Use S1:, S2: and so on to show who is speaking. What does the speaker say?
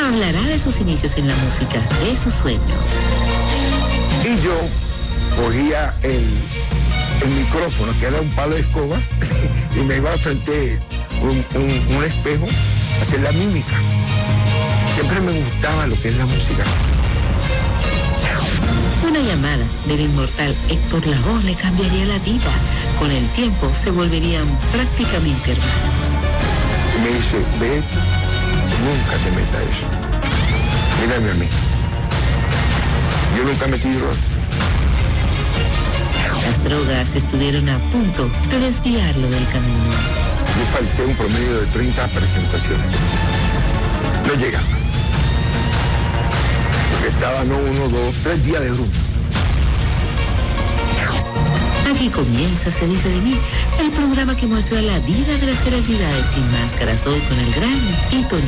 S1: Hablará de sus inicios en la música, de sus sueños.
S2: Y yo cogía el micrófono, que era un palo de escoba, y me iba frente a un espejo a hacer la mímica. Siempre me gustaba lo que es la música.
S1: Una llamada del inmortal Héctor Lavoe le cambiaría la vida. Con el tiempo se volverían prácticamente hermanos.
S2: Y me dice, ve, nunca te metas eso. Mírame a mí. Yo nunca metí drogas.
S1: Las drogas estuvieron a punto de desviarlo del camino.
S2: Yo falté un promedio de 30 presentaciones. No llegaba. Porque estaba 1, 2, 3 días de rumbo.
S1: Aquí comienza Se Dice de Mí, el programa que muestra la vida de las celebridades sin máscaras, hoy con el gran Tito